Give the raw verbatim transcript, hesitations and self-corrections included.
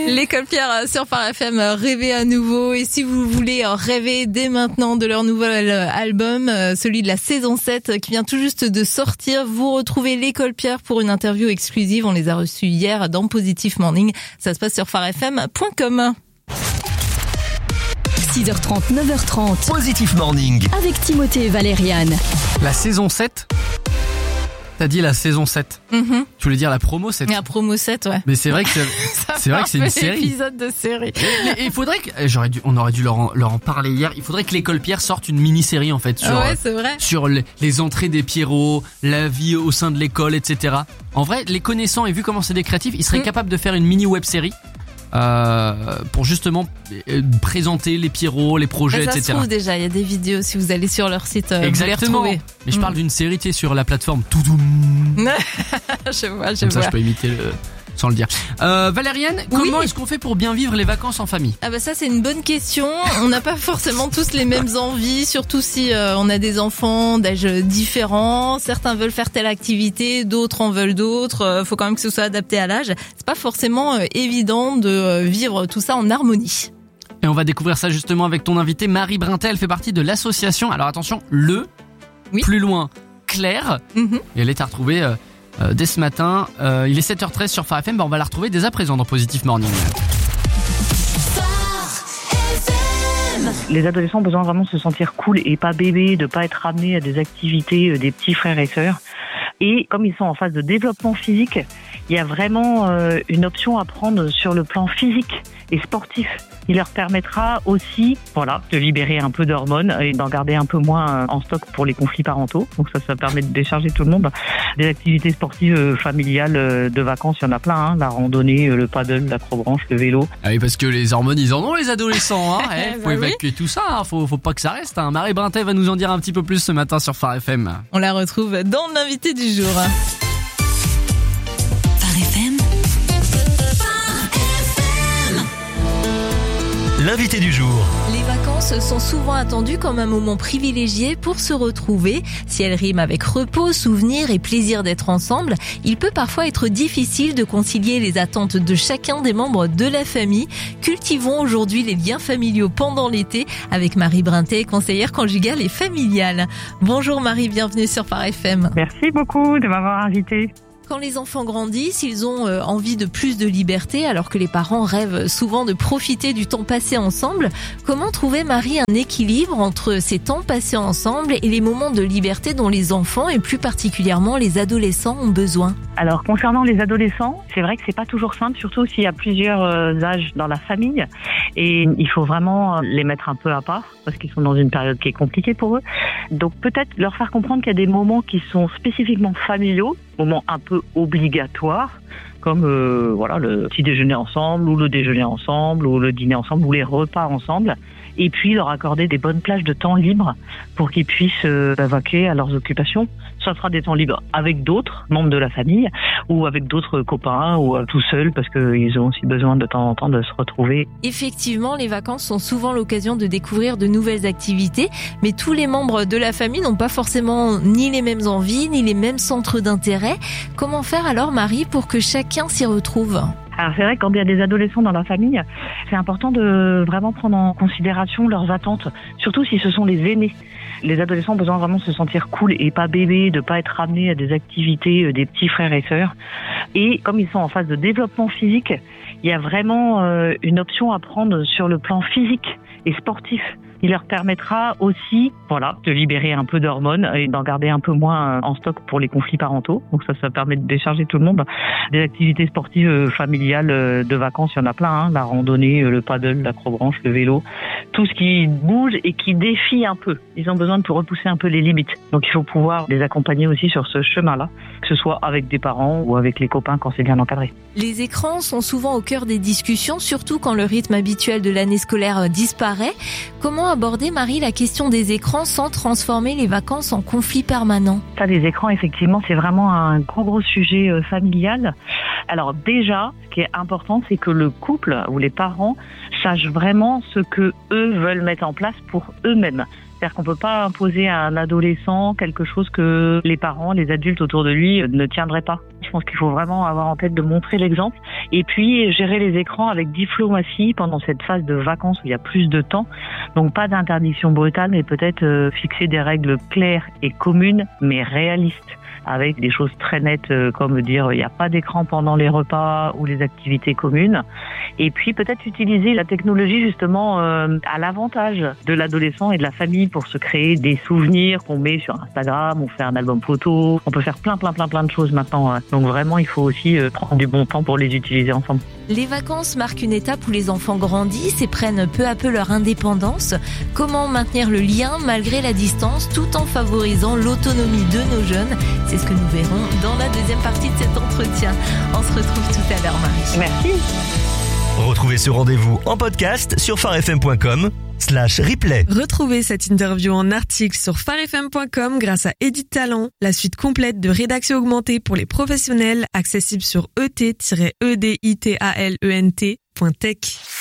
L'école Pierre sur Phare F M, rêvez à nouveau. Et si vous voulez rêver dès maintenant de leur nouvel album, celui de la saison sept qui vient tout juste de sortir, vous retrouvez l'école Pierre pour une interview exclusive. On les a reçus hier dans Positive Morning. Ça se passe sur phare f m point com. six heures trente, neuf heures trente. Positive Morning. Avec Timothée et Valériane. La saison sept? T'as dit la saison sept. Mm-hmm. Tu voulais dire la promo sept. La promo sept, ouais. Mais c'est vrai que c'est, c'est vrai que c'est une série. Épisode de série. Et il faudrait que, j'aurais dû, on aurait dû leur en, leur en parler hier. Il faudrait que l'école Pierre sorte une mini-série, en fait, sur, ouais, c'est vrai. sur les, les entrées des Pierrots, la vie au sein de l'école, et cetera. En vrai, les connaissant et vu comment c'est des créatifs, ils seraient mm. capables de faire une mini web-série. Euh, pour justement euh, présenter les Pierrots, les projets, ça et cetera. Ça se trouve déjà, il y a des vidéos si vous allez sur leur site. Euh, Exactement. Vous les retrouvez. Mais je mm. parle d'une série, tu sais, sur la plateforme Toudoum. je vois, je Comme vois. ça, je peux imiter le, sans le dire. Euh, Valériane, oui. comment est-ce qu'on fait pour bien vivre les vacances en famille? Ah bah ça c'est une bonne question. On n'a pas forcément tous les mêmes envies, surtout si euh, on a des enfants d'âge différents. Certains veulent faire telle activité, d'autres en veulent d'autres. Euh, faut quand même que ce soit adapté à l'âge. C'est pas forcément euh, évident de euh, vivre tout ça en harmonie. Et on va découvrir ça justement avec ton invité Marie Brintet. Elle fait partie de l'association. Alors attention, le oui. plus loin Claire. Mm-hmm. Et elle est à retrouver euh, euh, dès ce matin. Euh, il est sept heures treize sur Phare F M. Bah, on va la retrouver dès à présent dans Positive Morning. Les adolescents ont besoin vraiment de se sentir cool et pas bébé, de pas être ramenés à des activités des petits frères et sœurs. Et comme ils sont en phase de développement physique, il y a vraiment euh, une option à prendre sur le plan physique et sportif. Il leur permettra aussi, voilà, de libérer un peu d'hormones et d'en garder un peu moins en stock pour les conflits parentaux. Donc ça, ça permet de décharger tout le monde. Des activités sportives familiales de vacances, il y en a plein, hein. La randonnée, le paddle, l'acrobranche, le vélo. Ah oui, parce que les hormones, ils en ont les adolescents, hein. Eh, faut bah évacuer oui. tout ça, hein. Faut, faut pas que ça reste, hein. Marie Brintet va nous en dire un petit peu plus ce matin sur Phare F M. On la retrouve dans l'invité du jour. Phare F M. L'invité du jour. Les vacances sont souvent attendues comme un moment privilégié pour se retrouver. Si elles riment avec repos, souvenirs et plaisir d'être ensemble, il peut parfois être difficile de concilier les attentes de chacun des membres de la famille. Cultivons aujourd'hui les liens familiaux pendant l'été avec Marie Brintet, conseillère conjugale et familiale. Bonjour Marie, bienvenue sur Phare F M. Merci beaucoup de m'avoir invitée. Quand les enfants grandissent, ils ont euh, envie de plus de liberté alors que les parents rêvent souvent de profiter du temps passé ensemble. Comment trouver, Marie, un équilibre entre ces temps passés ensemble et les moments de liberté dont les enfants et plus particulièrement les adolescents ont besoin? Alors concernant les adolescents, c'est vrai que c'est pas toujours simple, surtout s'il y a plusieurs euh, âges dans la famille et il faut vraiment les mettre un peu à part parce qu'ils sont dans une période qui est compliquée pour eux. Donc peut-être leur faire comprendre qu'il y a des moments qui sont spécifiquement familiaux, moments un peu obligatoires, comme euh, voilà le petit déjeuner ensemble ou le déjeuner ensemble ou le dîner ensemble ou les repas ensemble, et puis leur accorder des bonnes plages de temps libre pour qu'ils puissent euh, vaquer à leurs occupations. Ça sera des temps libres avec d'autres membres de la famille ou avec d'autres copains ou euh, tout seuls parce qu'ils ont aussi besoin de temps en temps de se retrouver. Effectivement, les vacances sont souvent l'occasion de découvrir de nouvelles activités, mais tous les membres de la famille n'ont pas forcément ni les mêmes envies, ni les mêmes centres d'intérêt. Comment faire alors, Marie, pour que chacun s'y retrouve ? Alors c'est vrai que quand il y a des adolescents dans la famille, c'est important de vraiment prendre en considération leurs attentes, surtout si ce sont les aînés. Les adolescents ont besoin vraiment de se sentir cool et pas bébé, de pas être ramenés à des activités des petits frères et sœurs. Et comme ils sont en phase de développement physique, il y a vraiment euh, une option à prendre sur le plan physique et sportif. Il leur permettra aussi, voilà, de libérer un peu d'hormones et d'en garder un peu moins en stock pour les conflits parentaux. Donc ça, ça permet de décharger tout le monde. Des activités sportives familiales de vacances, il y en a plein, hein. La randonnée, le paddle, l'acrobranche, le vélo, tout ce qui bouge et qui défie un peu. Ils ont besoin de repousser un peu les limites. Donc il faut pouvoir les accompagner aussi sur ce chemin-là, que ce soit avec des parents ou avec les copains quand c'est bien encadré. Les écrans sont souvent au cœur des discussions, surtout quand le rythme habituel de l'année scolaire disparaît. Comment aborder, Marie, la question des écrans sans transformer les vacances en conflit permanent? Ça, les écrans, effectivement, c'est vraiment un gros, gros sujet euh, familial. Alors déjà, ce qui est important, c'est que le couple ou les parents sachent vraiment ce que eux veulent mettre en place pour eux-mêmes. C'est-à-dire qu'on peut pas imposer à un adolescent quelque chose que les parents, les adultes autour de lui ne tiendraient pas. Je pense qu'il faut vraiment avoir en tête de montrer l'exemple et puis gérer les écrans avec diplomatie pendant cette phase de vacances où il y a plus de temps. Donc pas d'interdiction brutale, mais peut-être euh, fixer des règles claires et communes, mais réalistes, avec des choses très nettes euh, comme dire il n'y a pas d'écran pendant les repas ou les activités communes. Et puis peut-être utiliser la technologie justement euh, à l'avantage de l'adolescent et de la famille pour se créer des souvenirs qu'on met sur Instagram, on fait un album photo, on peut faire plein plein plein plein de choses maintenant. Donc vraiment il faut aussi euh, prendre du bon temps pour les utiliser ensemble. Les vacances marquent une étape où les enfants grandissent et prennent peu à peu leur indépendance. Comment maintenir le lien malgré la distance tout en favorisant l'autonomie de nos jeunes? C'est ce que nous verrons dans la deuxième partie de cet entretien. On se retrouve tout à l'heure, Marie. Merci. Retrouvez ce rendez-vous en podcast sur farfm point com slash replay. Retrouvez cette interview en article sur farfm point com grâce à Edit Talent, la suite complète de rédaction augmentée pour les professionnels, accessible sur e t tiret e d i t a l e n t point tech.